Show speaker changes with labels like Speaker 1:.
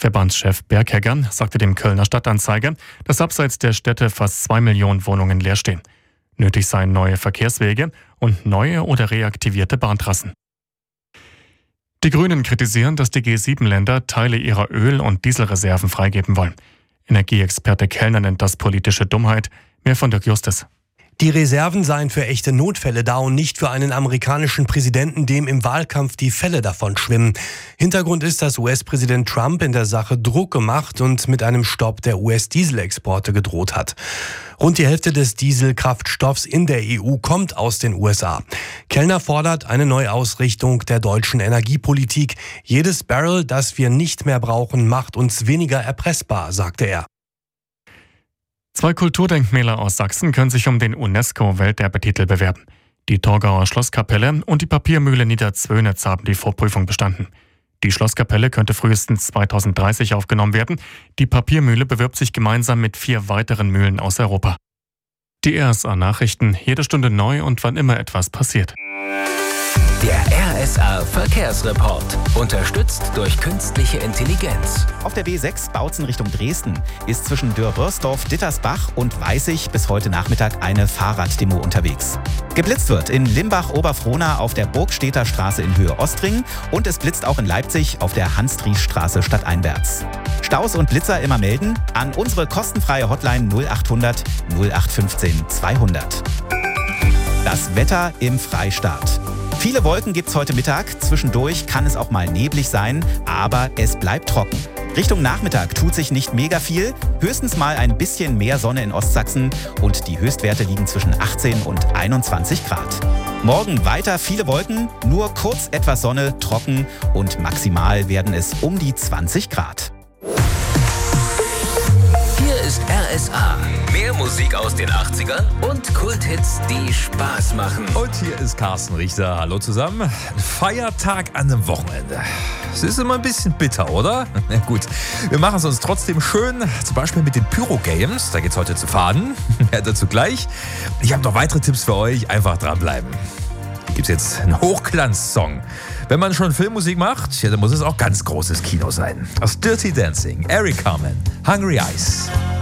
Speaker 1: Verbandschef Berghegger sagte dem Kölner Stadtanzeiger, dass abseits der Städte fast 2 Millionen Wohnungen leer stehen. Nötig seien neue Verkehrswege und neue oder reaktivierte Bahntrassen. Die Grünen kritisieren, dass die G7-Länder Teile ihrer Öl- und Dieselreserven freigeben wollen. Energieexperte Kellner nennt das politische Dummheit. Mehr von Dirk Justus.
Speaker 2: Die Reserven seien für echte Notfälle da und nicht für einen amerikanischen Präsidenten, dem im Wahlkampf die Fälle davon schwimmen. Hintergrund ist, dass US-Präsident Trump in der Sache Druck gemacht und mit einem Stopp der US-Dieselexporte gedroht hat. Rund die Hälfte des Dieselkraftstoffs in der EU kommt aus den USA. Kellner fordert eine Neuausrichtung der deutschen Energiepolitik. Jedes Barrel, das wir nicht mehr brauchen, macht uns weniger erpressbar, sagte er.
Speaker 1: 2 Kulturdenkmäler aus Sachsen können sich um den UNESCO-Welterbetitel bewerben. Die Torgauer Schlosskapelle und die Papiermühle Niederzwönitz haben die Vorprüfung bestanden. Die Schlosskapelle könnte frühestens 2030 aufgenommen werden. Die Papiermühle bewirbt sich gemeinsam mit 4 weiteren Mühlen aus Europa. Die RSA-Nachrichten, jede Stunde neu und wann immer etwas passiert.
Speaker 3: Der RSA-Verkehrsreport. Unterstützt durch künstliche Intelligenz.
Speaker 4: Auf der B6 Bautzen Richtung Dresden ist zwischen Dürr-Börsdorf, Dittersbach und Weißig bis heute Nachmittag eine Fahrraddemo unterwegs. Geblitzt wird in Limbach-Oberfrohna auf der Burgstädter Straße in Höhe Ostring und es blitzt auch in Leipzig auf der Hans-Dries-Straße stadteinwärts. Staus und Blitzer immer melden an unsere kostenfreie Hotline 0800 0815 200. Das Wetter im Freistaat. Viele Wolken gibt's heute Mittag. Zwischendurch kann es auch mal neblig sein, aber es bleibt trocken. Richtung Nachmittag tut sich nicht mega viel, höchstens mal ein bisschen mehr Sonne in Ostsachsen und die Höchstwerte liegen zwischen 18 und 21 Grad. Morgen weiter viele Wolken, nur kurz etwas Sonne, trocken und maximal werden es um die 20 Grad.
Speaker 3: Hier ist RSA. Mehr Musik aus den 80ern und Kulthits, die Spaß machen.
Speaker 5: Und hier ist Carsten Richter. Hallo zusammen. Ein Feiertag an einem Wochenende. Es ist immer ein bisschen bitter, oder? Na gut, wir machen es uns trotzdem schön. Zum Beispiel mit den Pyro-Games. Da geht's heute zu Faden. Mehr dazu gleich. Ich habe noch weitere Tipps für euch. Einfach dranbleiben. Hier gibt's jetzt einen Hochglanz-Song. Wenn man schon Filmmusik macht, ja, dann muss es auch ganz großes Kino sein. Das Dirty Dancing, Eric Carmen, Hungry Eyes.